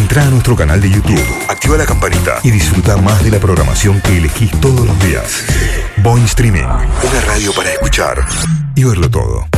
Entra a nuestro canal de YouTube, activa la campanita y disfruta más de la programación que elegís todos los días. Boing Streaming, una radio para escuchar y verlo todo.